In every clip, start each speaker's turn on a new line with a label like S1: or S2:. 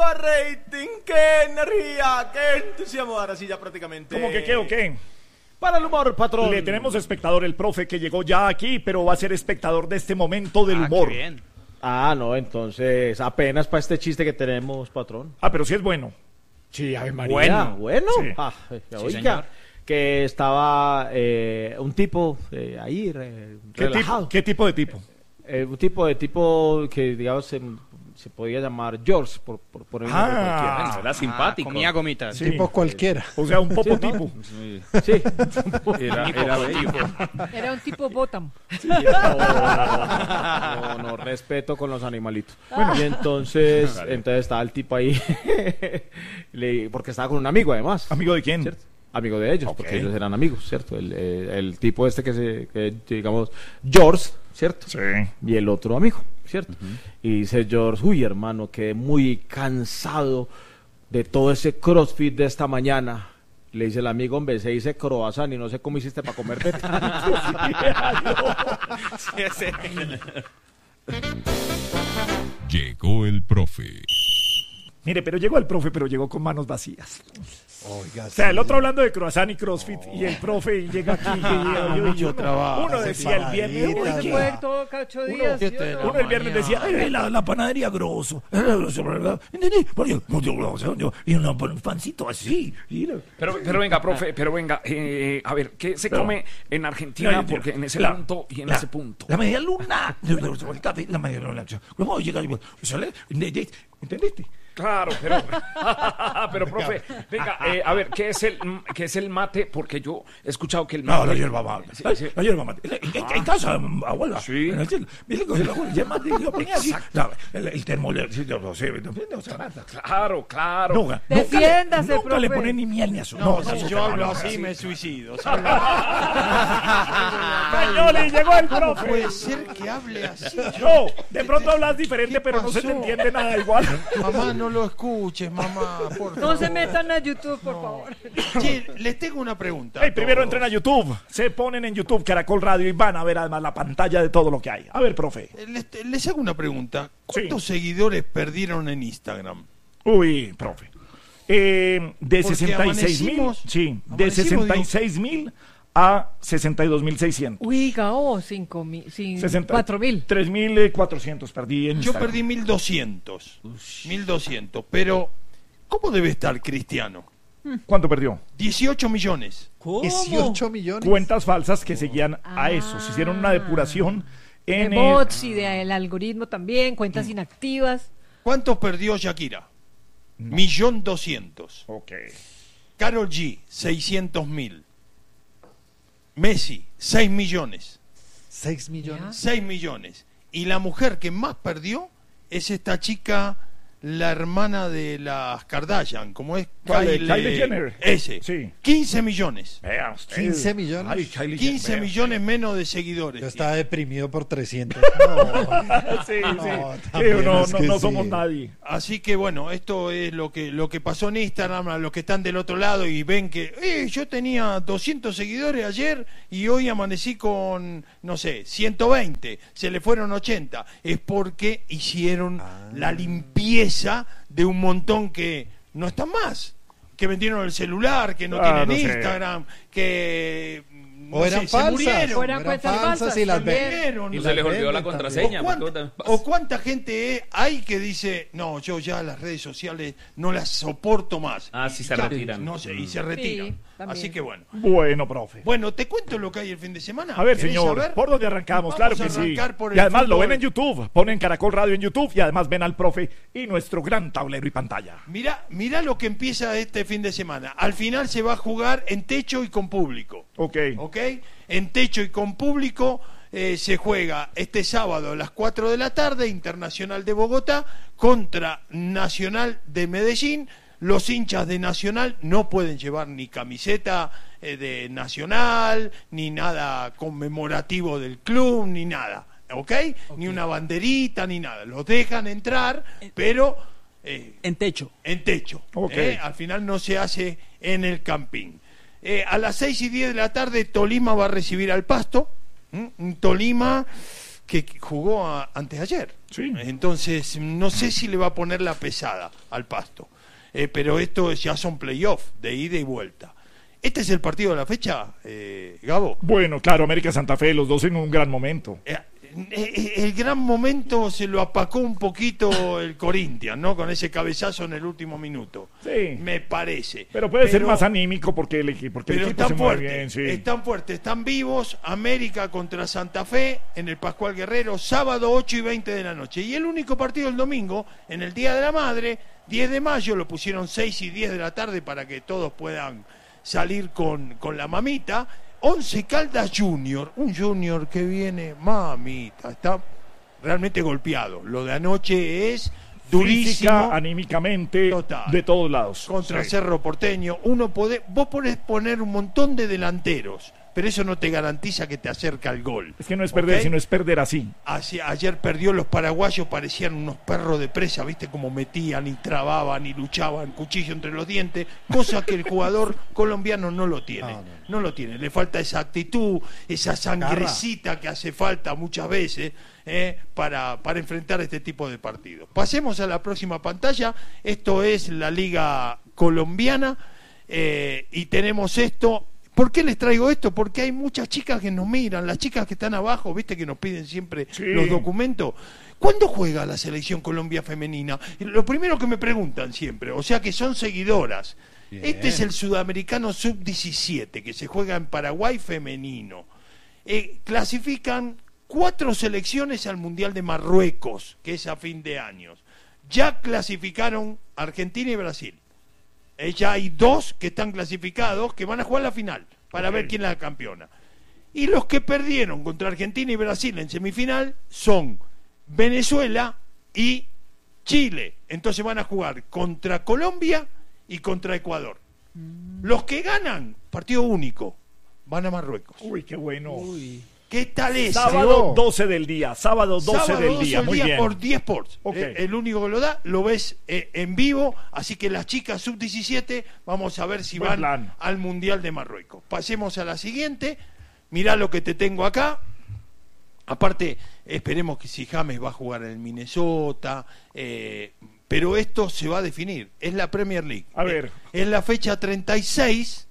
S1: arriba rating, qué energía, qué entusiasmo. Ahora sí ya prácticamente.
S2: ¿Cómo que qué o qué?
S1: Para el humor, patrón.
S2: Le tenemos espectador, el profe que llegó ya aquí, pero va a ser espectador de este momento del humor.
S3: Qué bien.
S1: Ah, no, entonces apenas para este chiste que tenemos, patrón.
S2: Ah, pero sí es bueno.
S1: Sí, Ave María. Bueno.
S2: Sí.
S1: Oiga,
S3: señor.
S1: que estaba un tipo ahí relajado.
S2: ¿Qué tipo de tipo?
S1: Un tipo que, digamos, se podía llamar George, por poner un nombre cualquiera.
S3: Bueno, era simpático. Comía gomitas.
S2: Sí.
S4: Tipo cualquiera.
S2: O sea, un popo
S1: Sí, ¿no?
S2: tipo.
S1: Sí.
S3: Era bello.
S5: Era un tipo bottom.
S1: No, respeto con los animalitos. Bueno, y entonces estaba el tipo ahí, porque estaba con un amigo además.
S2: ¿Amigo de quién?
S1: ¿Cierto? Amigo de ellos,
S2: Ok.
S1: porque ellos eran amigos, ¿cierto? El tipo este que digamos, George, ¿cierto?
S2: Sí.
S1: Y el otro amigo, ¿cierto? Y dice George, uy, hermano, quedé muy cansado de todo ese CrossFit de esta mañana. Le dice el amigo, hombre, se dice croissant y no sé cómo hiciste para comerte tanto.
S6: Llegó el profe.
S2: Mire, pero llegó el profe, pero llegó con manos vacías.
S4: Oiga,
S2: O sea, el otro hablando de croissant y crossfit y el profe y llega aquí.
S4: mucho trabajo.
S2: Uno decía el viernes,
S4: Separaditas,
S2: "Uy,
S5: Se
S2: ¿qué?".
S5: puede ir todo 8 días.
S4: ¿qué
S5: ¿sí o
S4: te-
S5: no?
S2: Uno el viernes decía, la panadería grosso. ¿Entendí? Y un pancito así. Mira.
S7: Pero venga, profe, a ver, ¿qué se
S2: Pero-
S7: come en Argentina? Porque en ese punto y en ese punto.
S2: La media luna. La media luna. ¿Cómo llega? ¿Entendiste?
S7: Claro, pero profe, venga, a ver, ¿qué es el mate? Porque yo he escuchado que el mate...
S2: No, la hierba mate.
S7: Sí.
S2: La hierba mate. En casa, abuela.
S7: Sí.
S2: En el cielo. Mire, coge la abuela, ya mate, lo ponía así. No, el termo, no sé, no se abraza.
S7: Claro.
S2: Nunca
S5: Defiéndase,
S2: nunca le
S5: profe.
S2: ponen ni miel ni azúcar.
S4: No,
S2: azúcar,
S4: si yo hablo
S2: no,
S4: así me suicido.
S2: Señores, llegó el profe.
S4: Puede ser que hable así.
S2: No, de pronto hablas diferente,
S4: ¿Qué
S2: pero no se te
S4: pasó?
S2: entiende nada igual.
S4: Mamá, no lo escuches, mamá, por
S5: No se
S4: favor.
S5: metan a YouTube, por favor.
S4: Che, les tengo una pregunta.
S2: Hey, primero
S4: todos.
S2: entren a YouTube, se ponen en YouTube Caracol Radio y van a ver además la pantalla de todo lo que hay. A ver, profe.
S4: Les hago una pregunta. ¿Cuántos seguidores perdieron en Instagram?
S2: Uy, profe. De
S4: Porque
S2: 66.000, sí, de
S4: amanecimos,
S2: 66.000 a 62.600.
S5: Uy, Gao, 4.000.
S2: 3.400 perdí en
S4: Yo
S2: Instagram.
S4: perdí 1.200. 1.200. Pero, ¿cómo debe estar Cristiano?
S2: ¿Cuánto perdió?
S4: 18 millones. 18 millones.
S2: Cuentas falsas que seguían a eso. Se hicieron una depuración
S5: De
S2: en
S5: bots y del algoritmo también, cuentas inactivas.
S4: ¿Cuántos perdió Shakira? 1.200.000.
S2: Ok.
S4: Karol G, 600.000. Messi, 6 millones.
S8: 6 millones.
S4: 6 millones. Y la mujer que más perdió es esta chica, la hermana de las Kardashian, como es
S2: ¿Cuál es? Kylie Jenner.
S4: Ese.
S2: Sí.
S4: 15 millones.
S2: Vea usted.
S8: 15 millones.
S2: Ay, Kylie
S4: 15
S2: Jenner.
S4: millones menos de seguidores.
S8: Yo estaba deprimido por 300.
S2: Sí,
S8: No,
S2: sí.
S8: también
S2: Sí, no,
S8: es
S2: no,
S8: que
S2: no
S8: sí.
S2: somos nadie.
S4: Así que bueno, esto es lo que pasó en Instagram, a los que están del otro lado y ven que yo tenía 200 seguidores ayer y hoy amanecí con, no sé, 120, se le fueron 80. Es porque hicieron la limpieza de un montón que no están más, que vendieron el celular, que no tienen
S2: no sé.
S4: Instagram, que no
S8: O eran
S4: sé, se
S8: falsas.
S4: murieron.
S5: O eran cuentas falsas
S8: y las
S5: también.
S4: Murieron.
S8: Y
S3: Se les
S8: las
S3: olvidó la
S8: venden
S3: contraseña.
S4: ¿O cuánta gente hay que dice, no, yo ya las redes sociales no las soporto más?
S3: Ah, sí,
S4: Y
S3: se
S4: ya,
S3: retiran.
S4: No sé, y se retiran.
S5: también.
S4: Así que bueno.
S2: Bueno, profe.
S4: Bueno, te cuento lo que hay el fin de semana.
S2: A ver,
S4: ¿Querés
S2: señor,
S4: saber?
S2: ¿por dónde arrancamos?
S4: Vamos
S2: Claro
S4: a
S2: que sí.
S4: arrancar por
S2: Y
S4: el
S2: además lo
S4: fútbol.
S2: ven en YouTube, ponen Caracol Radio en YouTube y además ven al profe y nuestro gran tablero y pantalla.
S4: Mirá lo que empieza este fin de semana. Al final se va a jugar en techo y con público.
S2: Ok.
S4: ¿Ok? En techo y con público se juega este sábado a las 4 de la tarde, Internacional de Bogotá contra Nacional de Medellín. Los hinchas de Nacional no pueden llevar ni camiseta de Nacional, ni nada conmemorativo del club, ni nada. ¿Ok? Ni una banderita, ni nada. Los dejan entrar, pero
S3: En techo.
S4: en techo.
S2: Ok.
S4: Al final no se hace en el camping. A las 6:10 de la tarde Tolima va a recibir al Pasto. Un Tolima que jugó antes de ayer.
S7: Sí.
S4: Entonces, no sé si le va a poner la pesada al Pasto. Pero esto ya son playoffs de ida y vuelta. ¿Este es el partido de la fecha, Gabo?
S7: Bueno, claro, América Santa Fe, los dos en un gran momento.
S4: El gran momento se lo apacó un poquito el Corinthians, ¿no? Con ese cabezazo en el último minuto.
S7: Sí.
S4: Me parece.
S7: Pero puede ser más anímico porque el equipo
S4: Están
S7: se mueve
S4: fuertes,
S7: bien. Sí.
S4: están fuertes, están vivos. América contra Santa Fe en el Pascual Guerrero, sábado 8:20 de la noche. Y el único partido el domingo, en el Día de la Madre, 10 de mayo, lo pusieron 6 y 10 de la tarde para que todos puedan salir con la mamita. 11 Caldas Junior, un Junior que viene, mamita, está realmente golpeado. Lo de anoche es durísimo.
S7: Física, anímicamente,
S4: total,
S7: de todos lados.
S4: Contra Cerro Porteño. Vos podés poner un montón de delanteros, pero eso no te garantiza que te acerca al gol.
S7: Es que no es perder, sino es perder así.
S4: Ayer perdió, los paraguayos parecían unos perros de presa, ¿viste? Como metían y trababan y luchaban, cuchillo entre los dientes, cosa que el jugador colombiano no lo tiene. No lo tiene. Le falta esa actitud, esa sangrecita que hace falta muchas veces para enfrentar este tipo de partidos. Pasemos a la próxima pantalla. Esto es la Liga Colombiana y tenemos esto. ¿Por qué les traigo esto? Porque hay muchas chicas que nos miran, las chicas que están abajo, viste que nos piden siempre los documentos. ¿Cuándo juega la selección Colombia femenina? Lo primero que me preguntan siempre, o sea que son seguidoras. Bien. Este es el Sudamericano Sub-17, que se juega en Paraguay femenino. Clasifican 4 selecciones al Mundial de Marruecos, que es a fin de año. Ya clasificaron Argentina y Brasil. Ya hay 2 que están clasificados que van a jugar la final para ver quién es la campeona. Y los que perdieron contra Argentina y Brasil en semifinal son Venezuela y Chile. Entonces van a jugar contra Colombia y contra Ecuador. Los que ganan, partido único, van a Marruecos.
S7: Uy, qué bueno.
S4: Uy. ¿Qué tal es?
S7: Sábado 12 del día, sábado 12 del día, muy bien.
S4: Por 10 Sports.
S7: Okay.
S4: El único que lo da, lo ves en vivo, así que las chicas sub-17, vamos a ver si van al Mundial de Marruecos. Pasemos a la siguiente, mirá lo que te tengo acá. Aparte, esperemos que si James va a jugar en el Minnesota, pero esto se va a definir, es la Premier League.
S7: A ver.
S4: Es la fecha 36,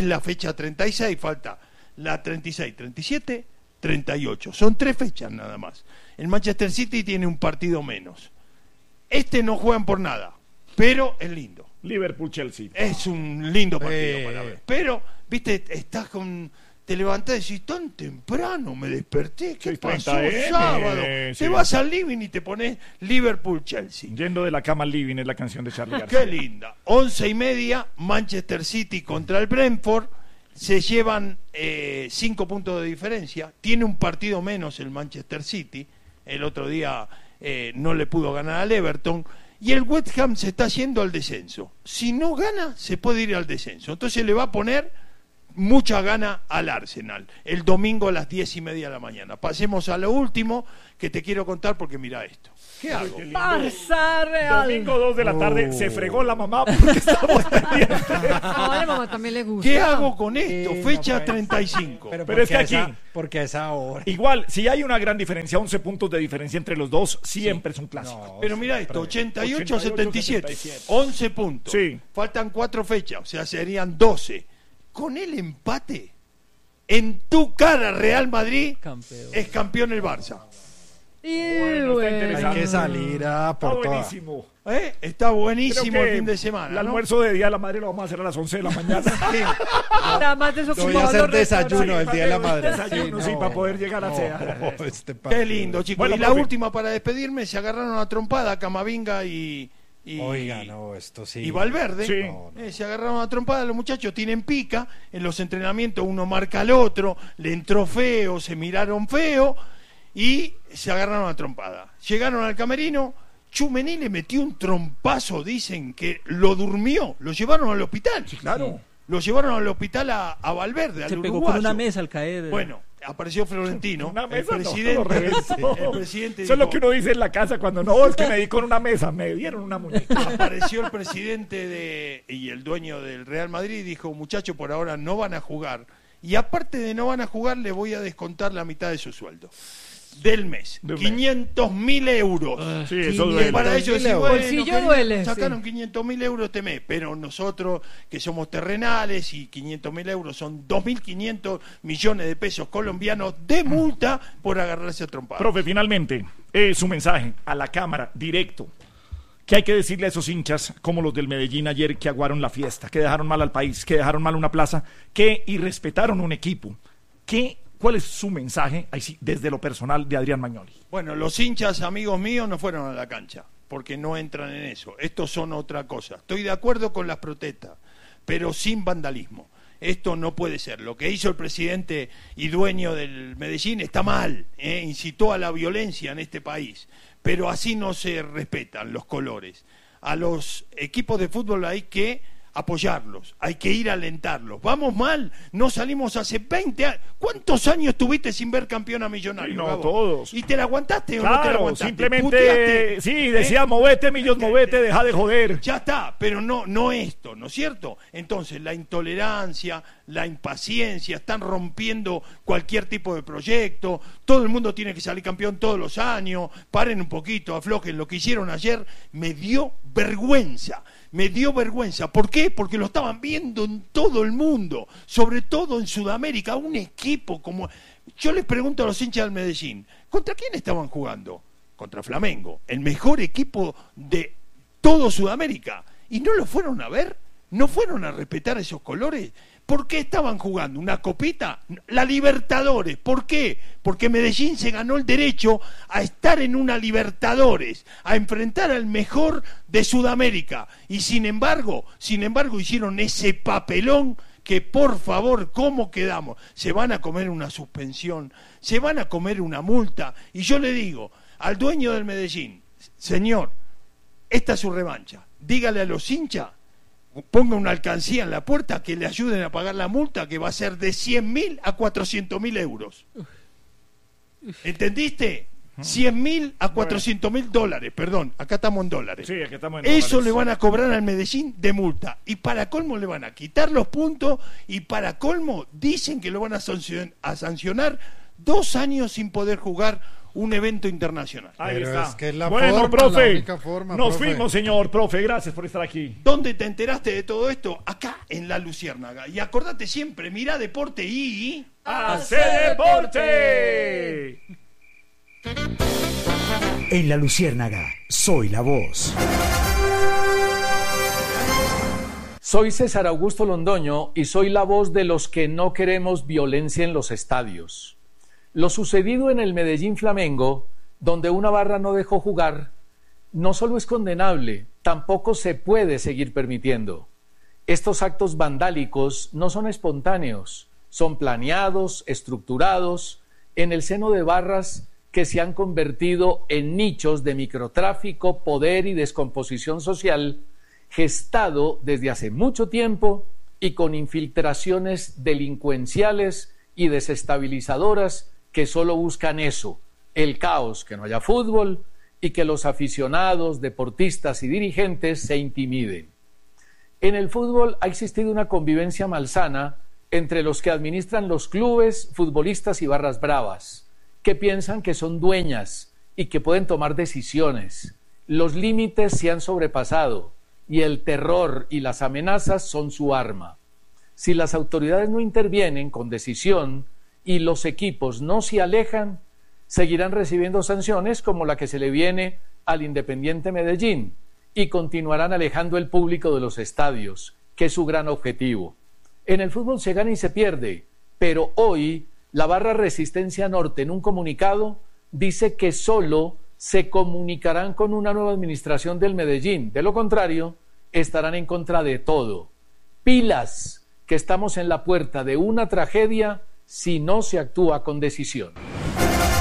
S4: falta la 36, 37... 38. Son 3 fechas nada más. El Manchester City tiene un partido menos. No juegan por nada, pero es lindo.
S7: Liverpool-Chelsea.
S4: Es un lindo partido para ver. Pero, viste, te levantás y decís, tan temprano me desperté. ¿Qué pasó sábado? Te vas al living y te pones Liverpool-Chelsea.
S7: Yendo de la cama al living es la canción de Charlie García.
S4: Qué linda. 11:30, Manchester City contra el Brentford. Se llevan 5 puntos de diferencia. Tiene un partido menos el Manchester City. El otro día no le pudo ganar al Everton. Y el West Ham se está yendo al descenso. Si no gana, se puede ir al descenso. Entonces le va a poner mucha gana al Arsenal. El domingo a las 10:30 de la mañana. Pasemos a lo último que te quiero contar porque mira esto. ¿Qué hago?
S5: Barça Real.
S7: Domingo 2 de la tarde, se fregó la mamá porque estábamos pendientes.
S5: A la mamá también le gusta.
S4: ¿Qué hago con esto? Fecha 35.
S7: Pero es que aquí,
S8: porque a esa hora.
S7: igual, si hay una gran diferencia, 11 puntos de diferencia entre los dos, siempre es un clásico.
S8: No,
S4: pero mira esto, 88-77, 11 puntos.
S7: Sí.
S4: Faltan 4 fechas, o sea, serían 12. Con el empate, en tu cara Real Madrid es campeón el Barça.
S7: Bueno, está interesante.
S8: Hay que salir a por
S7: Está
S8: todas.
S7: buenísimo.
S4: Está buenísimo
S7: Creo que
S4: el fin de semana.
S7: El
S4: ¿no?
S7: almuerzo de Día de la Madre lo vamos a hacer a las 11 de la mañana.
S5: Nada más
S8: Voy
S5: desocupado.
S8: a hacer
S5: los
S8: desayuno el
S5: restaurantes.
S8: día de la madre.
S7: Desayuno, sí, para poder llegar a cenar.
S4: Qué lindo, chicos.
S7: Bueno,
S4: y la
S7: profe.
S4: última para despedirme, se agarraron a trompada Camavinga y
S8: Oiga, no, esto sí.
S4: y Valverde.
S7: Sí.
S8: No, no.
S4: Se agarraron a trompada, los muchachos tienen pica, en los entrenamientos uno marca al otro, le entró feo, se miraron feo y se agarraron a trompada. Llegaron al camerino, Tchouaméni le metió un trompazo, dicen que lo durmió, lo llevaron al hospital.
S7: Sí, claro.
S4: Lo llevaron al hospital a Valverde, al
S3: Se pegó
S4: uruguayo.
S3: con una mesa al caer.
S4: Bueno, apareció Florentino,
S7: Una
S4: el
S7: mesa
S4: presidente.
S7: no, lo reventó.
S4: El presidente
S7: Eso es lo
S4: dijo-
S7: que uno dice en la casa cuando no, es que me di con una mesa, me dieron una muñeca.
S4: Apareció el presidente y el dueño del Real Madrid y dijo, muchachos, por ahora no van a jugar. Y aparte de no van a jugar, le voy a descontar la mitad de su sueldo. del mes. 500.000 euros.
S8: Sí, eso
S4: Y
S8: duele.
S4: para ellos decir,
S5: Bolsillo
S4: bueno,
S5: duele,
S4: sacaron 500.000 euros este mes, pero nosotros que somos terrenales y 500.000 euros son 2.500 millones de pesos colombianos de multa por agarrarse a trompadas.
S2: Profe, finalmente, su mensaje a la Cámara, directo. ¿Qué hay que decirle a esos hinchas como los del Medellín ayer que aguaron la fiesta, que dejaron mal al país, que dejaron mal una plaza, que irrespetaron un equipo? ¿Cuál es su mensaje, ahí sí, desde lo personal de Adrián Magnoli?
S4: Bueno, los hinchas, amigos míos, no fueron a la cancha, porque no entran en eso. Estos son otra cosa. Estoy de acuerdo con las protestas, pero sin vandalismo. Esto no puede ser. Lo que hizo el presidente y dueño del Medellín está mal, incitó a la violencia en este país, pero así no se respetan los colores. A los equipos de fútbol hay que apoyarlos, hay que ir a alentarlos. Vamos mal, no salimos hace 20 años. ¿Cuántos años estuviste sin ver campeón a Millonario?
S2: No,
S4: Gabo?
S2: todos.
S4: ¿Y te la aguantaste o
S2: Claro,
S4: no te la aguantaste?
S2: simplemente,
S4: ¿Puteaste?
S2: sí, decía, movete, Millos, movete, deja de joder.
S4: Ya está, pero no esto, ¿no es cierto? Entonces, la intolerancia, la impaciencia, están rompiendo cualquier tipo de proyecto, todo el mundo tiene que salir campeón todos los años, paren un poquito, aflojen. Lo que hicieron ayer me dio vergüenza. ¿Por qué? Porque lo estaban viendo en todo el mundo, sobre todo en Sudamérica, un equipo como... Yo les pregunto a los hinchas del Medellín, ¿contra quién estaban jugando? Contra Flamengo, el mejor equipo de todo Sudamérica. ¿Y no lo fueron a ver? ¿No fueron a respetar esos colores? ¿Por qué estaban jugando una copita? La Libertadores. ¿Por qué? Porque Medellín se ganó el derecho a estar en una Libertadores, a enfrentar al mejor de Sudamérica. Y sin embargo hicieron ese papelón que, por favor, ¿cómo quedamos? Se van a comer una suspensión, se van a comer una multa. Y yo le digo al dueño del Medellín, señor, esta es su revancha. Dígale a los hinchas, ponga una alcancía en la puerta que le ayuden a pagar la multa, que va a ser de 100.000 a 400.000 euros. ¿Entendiste? 100.000 a 400.000 dólares, perdón, acá estamos en dólares.
S2: Sí, aquí estamos en
S4: Eso
S2: dólares.
S4: le van a cobrar al Medellín de multa. Y para colmo le van a quitar los puntos y para colmo dicen que lo van a sancionar 2 años sin poder jugar un evento internacional.
S2: Ahí
S8: Pero
S2: está.
S8: es que es la
S2: bueno,
S8: forma,
S2: profe,
S8: la única forma,
S2: nos
S8: profe.
S2: fuimos, señor, profe, gracias por estar aquí.
S4: ¿Dónde te enteraste de todo esto? Acá en La Luciérnaga. Y acordate siempre, mirá deporte y...
S2: ¡Hace deporte!
S9: En La Luciérnaga, soy la voz.
S10: Soy César Augusto Londoño y soy la voz de los que no queremos violencia en los estadios. Lo sucedido en el Medellín Flamengo, donde una barra no dejó jugar, no solo es condenable, tampoco se puede seguir permitiendo. Estos actos vandálicos no son espontáneos, son planeados, estructurados, en el seno de barras que se han convertido en nichos de microtráfico, poder y descomposición social, gestado desde hace mucho tiempo y con infiltraciones delincuenciales y desestabilizadoras que solo buscan eso, el caos, que no haya fútbol y que los aficionados, deportistas y dirigentes se intimiden. En el fútbol ha existido una convivencia malsana entre los que administran los clubes, futbolistas y barras bravas, que piensan que son dueñas y que pueden tomar decisiones. Los límites se han sobrepasado y el terror y las amenazas son su arma. Si las autoridades no intervienen con decisión y los equipos no se alejan, seguirán recibiendo sanciones como la que se le viene al Independiente Medellín y continuarán alejando el público de los estadios, que es su gran objetivo. En el fútbol se gana y se pierde, pero hoy la barra Resistencia Norte en un comunicado dice que solo se comunicarán con una nueva administración del Medellín. De lo contrario, estarán en contra de todo. Pilas, que estamos en la puerta de una tragedia si no se actúa con decisión.